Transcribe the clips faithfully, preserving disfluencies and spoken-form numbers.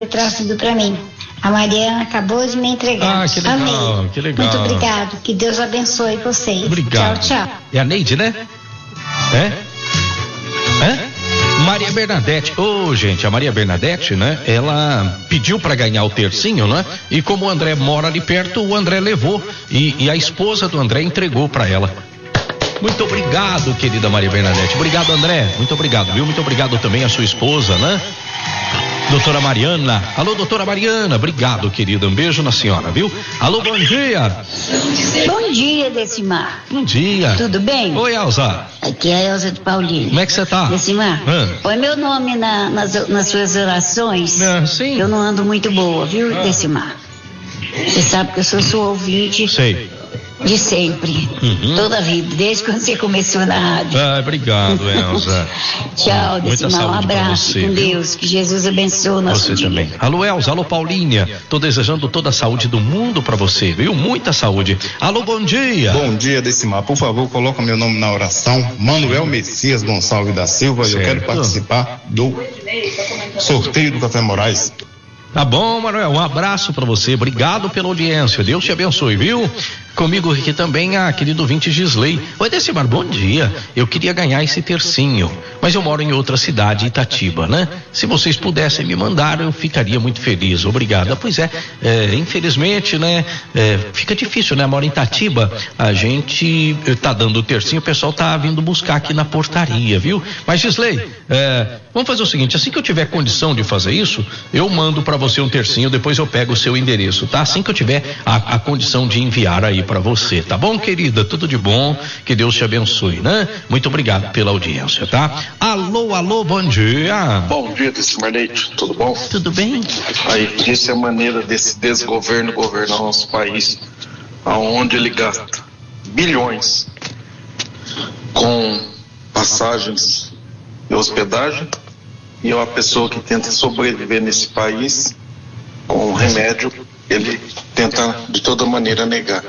trazido para mim. A Mariana acabou de me entregar. Ah, que legal, Amei. que legal. Muito obrigado. Que Deus abençoe vocês. Obrigado. Tchau, tchau. É a Neide, né? É? É? Maria Bernadette. Ô, oh, gente, a Maria Bernadette, né? Ela pediu para ganhar o tercinho, né? E como o André mora ali perto, o André levou. E, e a esposa do André entregou para ela. Muito obrigado, querida Maria Bernadette. Obrigado, André. Muito obrigado, viu? Muito obrigado também à sua esposa, né? Doutora Mariana. Alô, doutora Mariana. Obrigado, querida. Um beijo na senhora, viu? Alô, bom dia. Bom dia, Decimar. Bom dia. Tudo bem? Oi, Elza. Aqui é a Elza de Paulino. Como é que você tá? Decimar, ah. põe meu nome na, nas, nas suas orações. Ah, sim. Eu não ando muito boa, viu, ah. Decimar? Você sabe que eu sou sua ouvinte. Sei. De sempre, uhum. Toda a vida, desde quando você começou na rádio. Ah, obrigado, Elza. Tchau, Decimar, um abraço, você, com Deus, que Jesus abençoe o nosso você dia. Também. Alô, Elza, alô, Paulinha, tô desejando toda a saúde do mundo pra você, viu? Muita saúde. Alô, bom dia. Bom dia, Decimar, por favor, coloca meu nome na oração, Manuel Messias Gonçalves da Silva, certo. Eu quero participar do sorteio do Café Moraes. Tá bom, Manuel, um abraço pra você, obrigado pela audiência, Deus te abençoe, viu? Comigo aqui também a querido ouvinte Gisley. Oi, Decimar, bom dia. Eu queria ganhar esse tercinho, mas eu moro em outra cidade, Itatiba, né? Se vocês pudessem me mandar, eu ficaria muito feliz. Obrigada. Pois é, é infelizmente, né? É, fica difícil, né? Moro em Itatiba, a gente tá dando o tercinho, o pessoal tá vindo buscar aqui na portaria, viu? Mas Gisley, é, vamos fazer o seguinte, assim que eu tiver condição de fazer isso, eu mando pra você um tercinho, depois eu pego o seu endereço, tá? Assim que eu tiver a, a condição de enviar aí para você, tá bom, querida? Tudo de bom, que Deus te abençoe, né? Muito obrigado pela audiência, tá? Alô, alô, bom dia. Bom dia, Decimar Leite, tudo bom? Tudo bem? Aí, essa é a maneira desse desgoverno governar nosso país, aonde ele gasta bilhões com passagens e hospedagem, e uma pessoa que tenta sobreviver nesse país com remédio, ele tenta de toda maneira negar.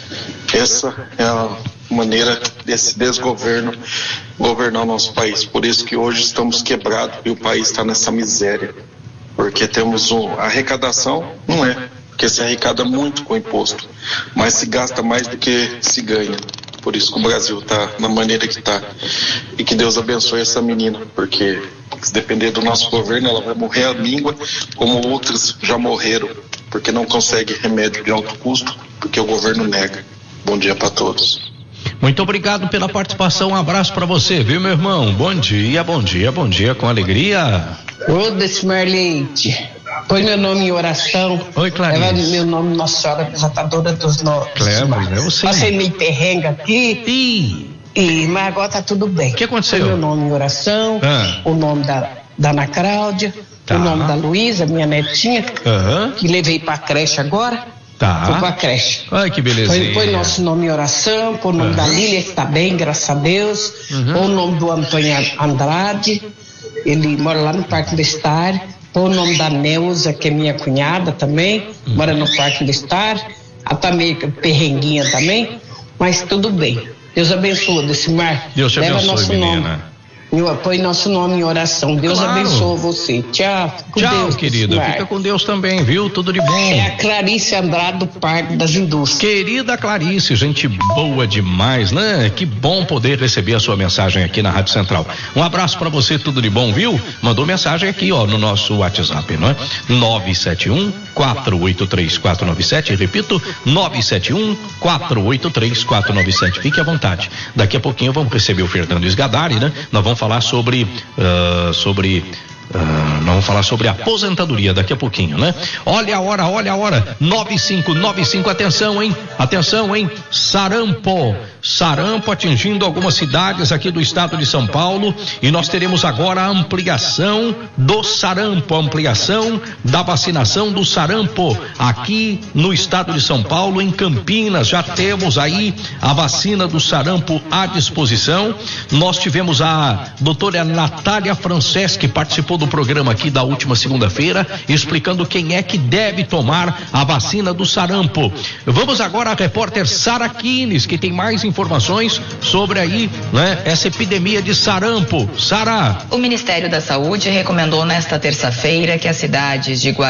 Essa é a maneira desse desgoverno governar o nosso país. Por isso que hoje estamos quebrados e o país está nessa miséria. Porque temos um, a arrecadação, não é, porque se arrecada muito com imposto, mas se gasta mais do que se ganha. Por isso que o Brasil está na maneira que está. E que Deus abençoe essa menina, porque se depender do nosso governo, ela vai morrer à míngua, como outras já morreram, porque não consegue remédio de alto custo, porque o governo nega. Bom dia para todos. Muito obrigado pela participação, um abraço para você, viu, meu irmão? Bom dia, bom dia, bom dia, com alegria. Ô, Decimar Leite, põe meu nome em oração. Oi, Clarice. Leva meu nome, Nossa Senhora Desatadora dos Nossos. Cleber, eu sei. Passei meio perrenga aqui. Ih. E, mas agora tá tudo bem. O que aconteceu? Põe meu nome em oração, ah. o nome da, da Ana Cláudia, tá. O nome da Luísa, minha netinha, uhum. que levei pra creche agora. Tá. Foi pra creche. Ai, que belezinha. Põe, põe nosso nome em oração, põe o nome uhum. da Lília, que tá bem, graças a Deus. Uhum. Põe o nome do Antônio Andrade, ele mora lá no Parque do Estar. Põe o nome da Neuza, que é minha cunhada também, uhum. mora no Parque do Estar. Ela tá meio perrenguinha também, mas tudo bem. Deus abençoe, Decimar. Deus te Leva abençoe, nosso menina. Nome. Eu põe nosso nome em oração. Deus claro. abençoe você. Tchau. Com Tchau, Deus, querida. Decimar. Fica com Deus também, viu? Tudo de bom. É a Clarice Andrade do Parque das Indústrias. Querida Clarice, gente boa demais, né? Que bom poder receber a sua mensagem aqui na Rádio Central. Um abraço pra você, tudo de bom, viu? Mandou mensagem aqui, ó, no nosso WhatsApp, não é? nove sete um, quatro oito três, quatro nove sete, repito, nove sete um, quatro oito três, quatro nove sete. Fique à vontade. Daqui a pouquinho vamos receber o Fernando Esgadari, né? Nós vamos falar sobre Uh, sobre Uh, nós vamos falar sobre aposentadoria daqui a pouquinho, né? Olha a hora, olha a hora, nove cinco nove cinco, atenção, hein? Atenção, hein? Sarampo, sarampo atingindo algumas cidades aqui do estado de São Paulo, e nós teremos agora a ampliação do sarampo, a ampliação da vacinação do sarampo aqui no estado de São Paulo, em Campinas. Já temos aí a vacina do sarampo à disposição. Nós tivemos a doutora Natália Franceschi, que participou do programa aqui da última segunda-feira, explicando quem é que deve tomar a vacina do sarampo. Vamos agora à repórter Sara Quines, que tem mais informações sobre aí, né, essa epidemia de sarampo. Sara. O Ministério da Saúde recomendou nesta terça-feira que as cidades de Guarulhos